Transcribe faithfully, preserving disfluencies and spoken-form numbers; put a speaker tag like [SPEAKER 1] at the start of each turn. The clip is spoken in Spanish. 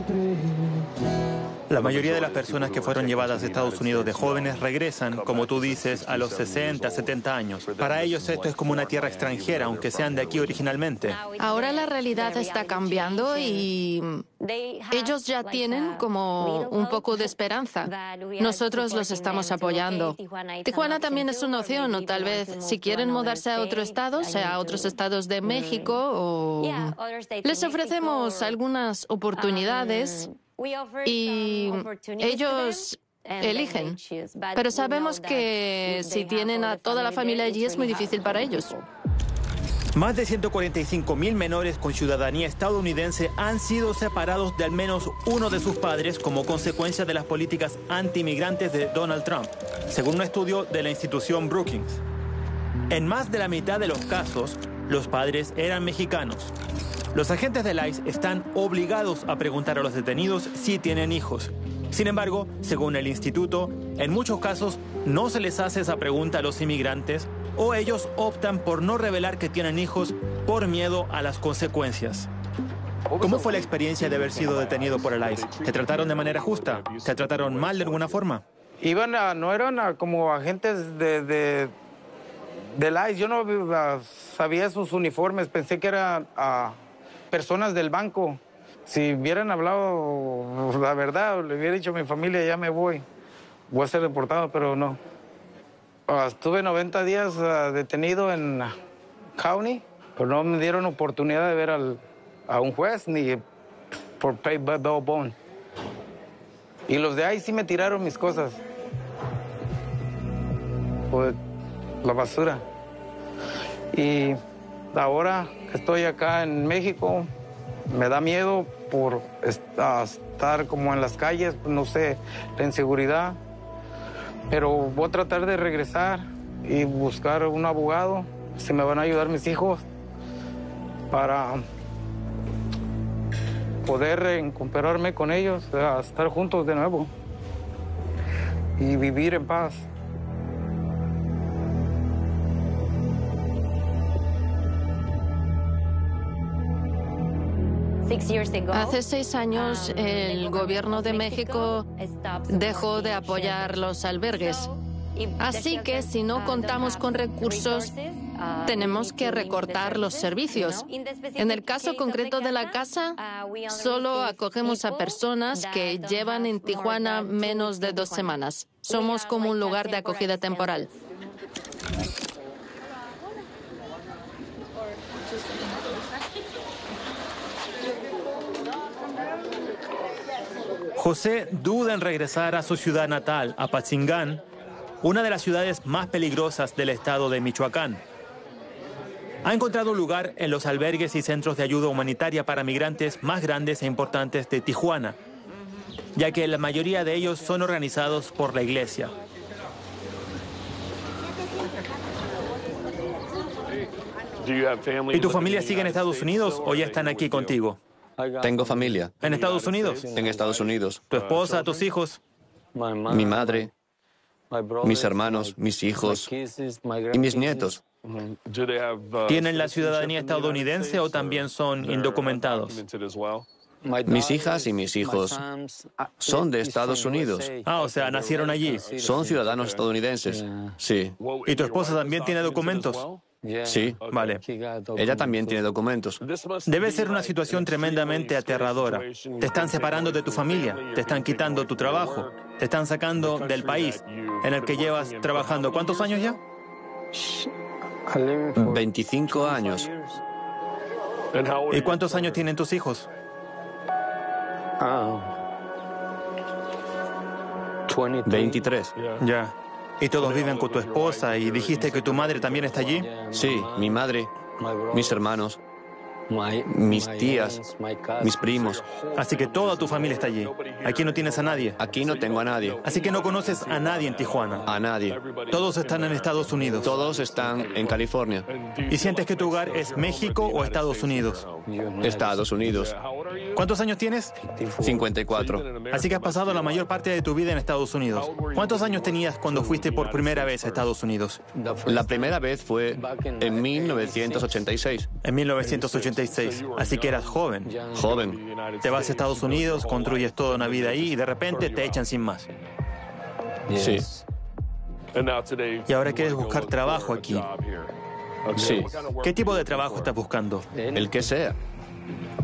[SPEAKER 1] La mayoría de las personas que fueron llevadas a Estados Unidos de jóvenes regresan, como tú dices, a los sesenta, setenta años. Para ellos esto es como una tierra extranjera, aunque sean de aquí originalmente.
[SPEAKER 2] Ahora la realidad está cambiando y ellos ya tienen como un poco de esperanza. Nosotros los estamos apoyando. Tijuana también es una opción, o tal vez si quieren mudarse a otro estado, sea a otros estados de México, o les ofrecemos algunas oportunidades y ellos eligen. Pero sabemos que si tienen a toda la familia allí es muy difícil para ellos.
[SPEAKER 1] Más de ciento cuarenta y cinco mil menores con ciudadanía estadounidense han sido separados de al menos uno de sus padres como consecuencia de las políticas anti-inmigrantes de Donald Trump, según un estudio de la institución Brookings. En más de la mitad de los casos, los padres eran mexicanos. Los agentes del I C E están obligados a preguntar a los detenidos si tienen hijos. Sin embargo, según el instituto, en muchos casos no se les hace esa pregunta a los inmigrantes o ellos optan por no revelar que tienen hijos por miedo a las consecuencias. ¿Cómo fue la experiencia de haber sido detenido por el I C E? ¿Te trataron de manera justa? ¿Te trataron mal de alguna forma?
[SPEAKER 3] Iban a, no eran a, como agentes de, de, del I C E. Yo no a, sabía sus uniformes, pensé que eran a, personas del banco. Si hubieran hablado la verdad, le hubiera dicho a mi familia, ya me voy, voy a ser deportado, pero no. Uh, estuve noventa días uh, detenido en uh, County, pero no me dieron oportunidad de ver al, a un juez ni por pay bail bond. Y los de ahí sí me tiraron mis cosas. Pues, la basura. Y ahora que estoy acá en México, me da miedo por estar como en las calles, no sé, la inseguridad. Pero voy a tratar de regresar y buscar un abogado, si me van a ayudar mis hijos, para poder recuperarme con ellos, a estar juntos de nuevo y vivir en paz.
[SPEAKER 2] Hace seis años, el gobierno de México dejó de apoyar los albergues. Así que si no contamos con recursos, tenemos que recortar los servicios. En el caso concreto de la casa, solo acogemos a personas que llevan en Tijuana menos de dos semanas. Somos como un lugar de acogida temporal.
[SPEAKER 1] José duda en regresar a su ciudad natal, Apatzingán, una de las ciudades más peligrosas del estado de Michoacán. Ha encontrado un lugar en los albergues y centros de ayuda humanitaria para migrantes más grandes e importantes de Tijuana, ya que la mayoría de ellos son organizados por la iglesia. ¿Y tu familia sigue en Estados Unidos o ya están aquí contigo?
[SPEAKER 4] Tengo familia.
[SPEAKER 1] ¿En Estados Unidos?
[SPEAKER 4] En Estados Unidos.
[SPEAKER 1] ¿Tu esposa, tus hijos?
[SPEAKER 4] Mi madre, mis hermanos, mis hijos y mis nietos.
[SPEAKER 1] ¿Tienen la ciudadanía estadounidense o también son indocumentados?
[SPEAKER 4] Mis hijas y mis hijos son de Estados Unidos.
[SPEAKER 1] Ah, o sea, nacieron allí.
[SPEAKER 4] Son ciudadanos estadounidenses. Sí.
[SPEAKER 1] ¿Y tu esposa también tiene documentos?
[SPEAKER 4] Sí.
[SPEAKER 1] Vale.
[SPEAKER 4] Ella también tiene documentos.
[SPEAKER 1] Debe ser una situación tremendamente aterradora. Te están separando de tu familia, te están quitando tu trabajo, te están sacando del país en el que llevas trabajando. ¿Cuántos años ya?
[SPEAKER 4] veinticinco años.
[SPEAKER 1] ¿Y cuántos años tienen tus hijos?
[SPEAKER 4] veintitrés.
[SPEAKER 1] Ya. ¿Y todos viven con tu esposa y dijiste que tu madre también está allí?
[SPEAKER 4] Sí, mi madre, mis hermanos, mis tías, mis primos.
[SPEAKER 1] Así que toda tu familia está allí. Aquí no tienes a nadie.
[SPEAKER 4] Aquí no tengo a nadie.
[SPEAKER 1] Así que no conoces a nadie en Tijuana.
[SPEAKER 4] A nadie.
[SPEAKER 1] Todos están en Estados Unidos.
[SPEAKER 4] Todos están en California.
[SPEAKER 1] ¿Y sientes que tu hogar es México o Estados Unidos?
[SPEAKER 4] Estados Unidos.
[SPEAKER 1] ¿Cuántos años tienes?
[SPEAKER 4] cincuenta y cuatro.
[SPEAKER 1] Así que has pasado la mayor parte de tu vida en Estados Unidos. ¿Cuántos años tenías cuando fuiste por primera vez a Estados Unidos?
[SPEAKER 4] La primera vez fue en mil novecientos ochenta y seis.
[SPEAKER 1] En mil novecientos ochenta y seis. Así que eras joven.
[SPEAKER 4] Joven.
[SPEAKER 1] Te vas a Estados Unidos, construyes toda una vida ahí y de repente te echan sin más.
[SPEAKER 4] Sí.
[SPEAKER 1] Y ahora quieres buscar trabajo aquí.
[SPEAKER 4] Sí.
[SPEAKER 1] ¿Qué tipo de trabajo estás buscando?
[SPEAKER 4] El que sea.